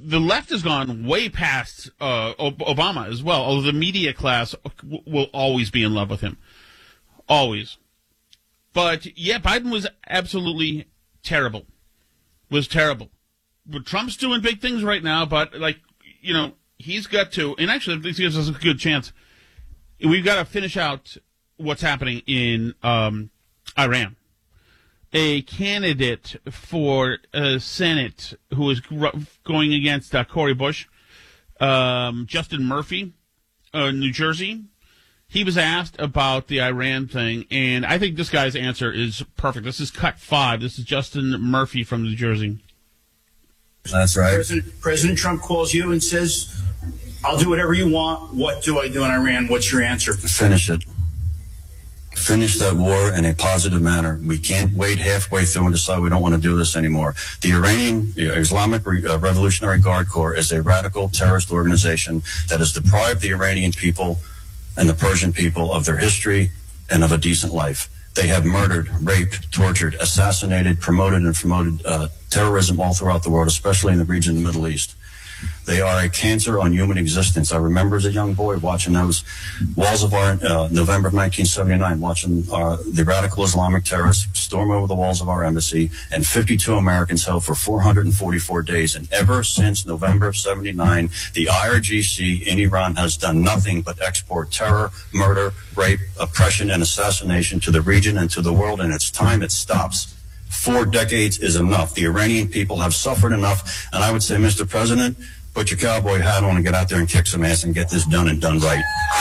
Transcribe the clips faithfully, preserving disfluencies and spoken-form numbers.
the left has gone way past uh, Obama as well, although the media class w- will always be in love with him. Always. But, yeah, Biden was absolutely terrible. Was terrible. But Trump's doing big things right now, but, like, you know, he's got to, and actually, this gives us a good chance. We've got to finish out what's happening in um, Iran. A candidate for uh, Senate who is going against uh, Cory Bush, um, Justin Murphy, uh, New Jersey, he was asked about the Iran thing, and I think this guy's answer is perfect. This is cut five. This is Justin Murphy from New Jersey. That's right. President, President Trump calls you and says, I'll do whatever you want. What do I do in Iran? What's your answer? Finish it. Finish that war in a positive manner. We can't wait halfway through and decide we don't want to do this anymore. The Iranian Islamic Revolutionary Guard Corps is a radical terrorist organization that has deprived the Iranian people and the Persian people of their history and of a decent life. They have murdered, raped, tortured, assassinated, promoted, and promoted uh, terrorism all throughout the world, especially in the region of the Middle East. They are a cancer on human existence. I remember as a young boy watching those walls of our, uh, November of nineteen seventy-nine, watching uh, the radical Islamic terrorists storm over the walls of our embassy, and fifty-two Americans held for four hundred forty-four days. And ever since November of seventy-nine, the I R G C in Iran has done nothing but export terror, murder, rape, oppression, and assassination to the region and to the world, and it's time it stops. Four decades is enough. The Iranian people have suffered enough, and I would say, Mister President, put your cowboy hat on and get out there and kick some ass and get this done and done right.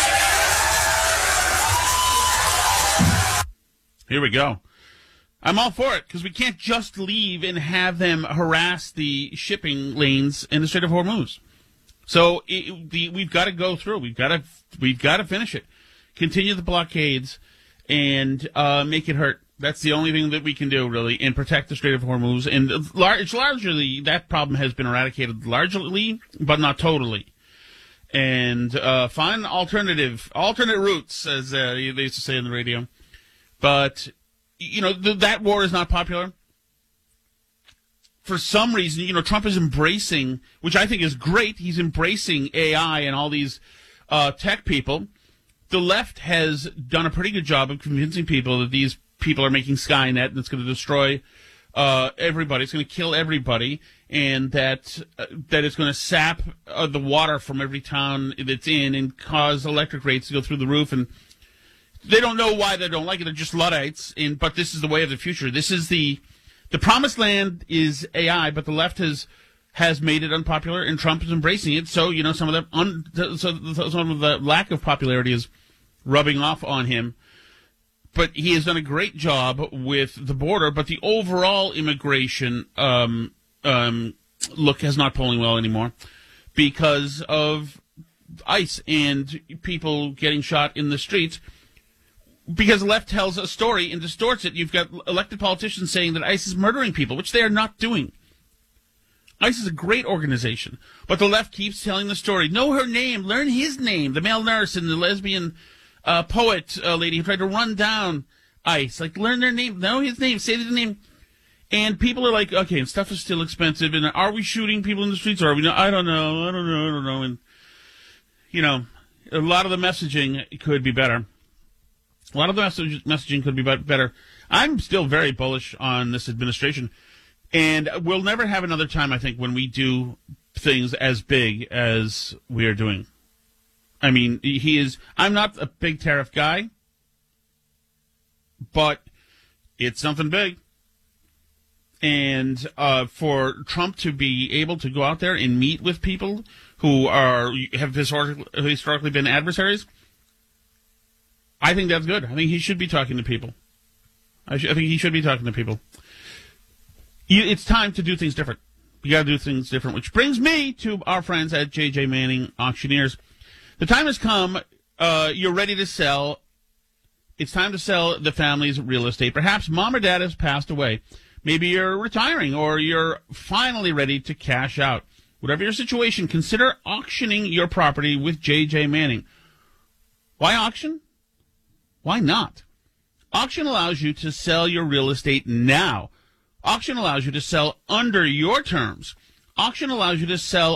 Here we go. I'm all for it, because we can't just leave and have them harass the shipping lanes in the Strait of Hormuz. So it, the, we've got to go through. We've got to we've got to finish it. Continue the blockades and uh, make it hurt. That's the only thing that we can do, really, and protect the Strait of Hormuz. And it's largely, that problem has been eradicated largely, but not totally. And uh, find alternative, alternate routes, as uh, they used to say on the radio. But, you know, th- that war is not popular. For some reason, you know, Trump is embracing, which I think is great, he's embracing A I and all these uh, tech people. The left has done a pretty good job of convincing people that these people are making Skynet, and it's going to destroy uh, everybody. It's going to kill everybody, and that uh, that it's going to sap uh, the water from every town that's in and cause electric rates to go through the roof. And they don't know why they don't like it. They're just Luddites. And but this is the way of the future. This is the the promised land is A I, but the left has has made it unpopular, and Trump is embracing it. So you know some of the un, so some of the lack of popularity is rubbing off on him. But he has done a great job with the border, but the overall immigration um, um, look is not polling well anymore because of ICE and people getting shot in the streets. Because the left tells a story and distorts it. You've got elected politicians saying that ICE is murdering people, which they are not doing. ICE is a great organization, but the left keeps telling the story. Know her name, learn his name, the male nurse and the lesbian Uh, poet uh, lady who tried to run down ICE. Like, learn their name, know his name, say the name. And people are like, okay, and stuff is still expensive, and are we shooting people in the streets, or are we not? I don't know, I don't know, I don't know. And, you know, a lot of the messaging could be better. A lot of the message- messaging could be better. I'm still very bullish on this administration, and we'll never have another time, I think, when we do things as big as we are doing. I mean, he is, I'm not a big tariff guy, but it's something big. And uh, for Trump to be able to go out there and meet with people who are have historically, historically been adversaries, I think that's good. I think he should be talking to people. I, sh- I think he should be talking to people. You, it's time to do things different. You got to do things different, which brings me to our friends at J J Manning Auctioneers. The time has come. Uh, you're ready to sell. It's time to sell the family's real estate. Perhaps mom or dad has passed away. Maybe you're retiring or you're finally ready to cash out. Whatever your situation, consider auctioning your property with J J Manning. Why auction? Why not? Auction allows you to sell your real estate now. Auction allows you to sell under your terms. Auction allows you to sell